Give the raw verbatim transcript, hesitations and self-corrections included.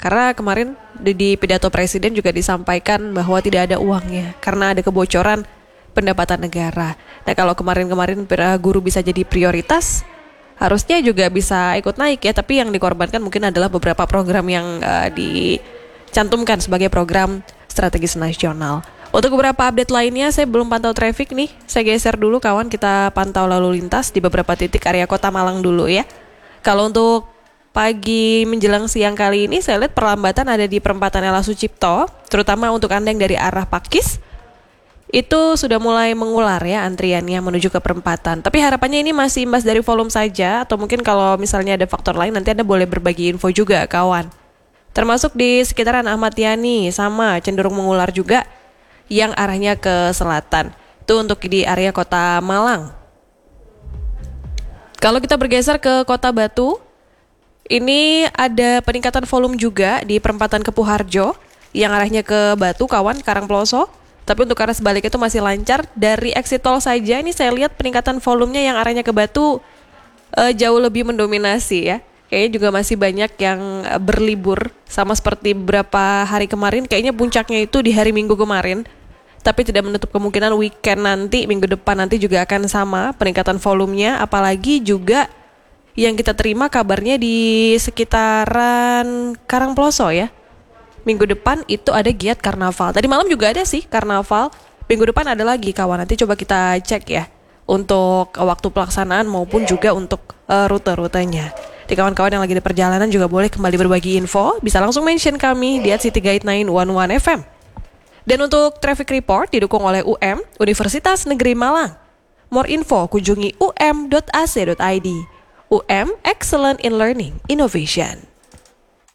Karena kemarin di, di pidato presiden juga disampaikan bahwa tidak ada uangnya karena ada kebocoran pendapatan negara. Nah kalau kemarin-kemarin guru bisa jadi prioritas, harusnya juga bisa ikut naik ya. Tapi yang dikorbankan mungkin adalah beberapa program yang uh, dicantumkan sebagai program strategis nasional. Untuk beberapa update lainnya, saya belum pantau traffic nih. Saya geser dulu kawan, kita pantau lalu lintas di beberapa titik area Kota Malang dulu ya. Kalau untuk pagi menjelang siang kali ini, saya lihat perlambatan ada di perempatan Ella Sucipto, terutama untuk Anda yang dari arah Pakis. Itu sudah mulai mengular ya antriannya menuju ke perempatan. Tapi harapannya ini masih imbas dari volume saja, atau mungkin kalau misalnya ada faktor lain nanti Anda boleh berbagi info juga kawan. Termasuk di sekitaran Ahmad Yani, sama cenderung mengular juga yang arahnya ke selatan. Itu untuk di area Kota Malang. Kalau kita bergeser ke Kota Batu, ini ada peningkatan volume juga di perempatan Kepuharjo yang arahnya ke Batu kawan, Karangploso. Tapi untuk arah sebalik itu masih lancar. Dari exit tol saja ini saya lihat peningkatan volumenya yang arahnya ke Batu uh, jauh lebih mendominasi ya. Kayaknya juga masih banyak yang uh, berlibur, sama seperti beberapa hari kemarin. Kayaknya puncaknya itu di hari Minggu kemarin. Tapi tidak menutup kemungkinan weekend nanti, minggu depan nanti juga akan sama peningkatan volumenya. Apalagi juga yang kita terima kabarnya di sekitaran Karangploso ya. Minggu depan itu ada giat karnaval. Tadi malam juga ada sih karnaval. Minggu depan ada lagi kawan. Nanti coba kita cek ya untuk waktu pelaksanaan maupun juga untuk uh, rute-rutenya. Di kawan-kawan yang lagi di perjalanan juga boleh kembali berbagi info. Bisa langsung mention kami di at city guide sembilan satu satu F M. Dan untuk traffic report didukung oleh U M, Universitas Negeri Malang. More info kunjungi u m dot a c dot i d. U M, Excellent in Learning Innovation.